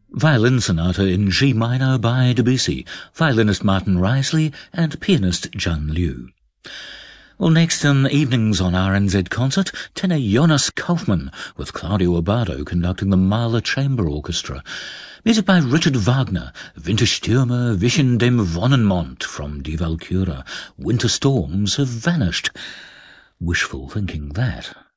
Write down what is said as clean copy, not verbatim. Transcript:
Violin Sonata in G minor by Debussy, violinist Martin Risley and pianist Jun Liu. Well, next in Evenings on RNZ Concert, tenor Jonas Kaufmann, with Claudio Abbado conducting the Mahler Chamber Orchestra. Music by Richard Wagner, Winterstürme wichen dem Wonnenmond from Die Walküre. Winter storms have vanished. Wishful thinking, that.